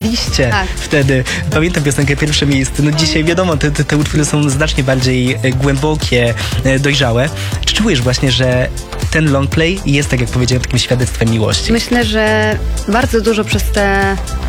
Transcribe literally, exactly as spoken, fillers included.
śpiewaliście Tak. wtedy. Pamiętam piosenkę Pierwsze Miejsce. No dzisiaj wiadomo, te, te, te utwory są znacznie bardziej e, głębokie, e, dojrzałe. Czy czujesz właśnie, że ten longplay jest, tak jak powiedziałem, takim świadectwem miłości? Myślę, że bardzo dużo przez te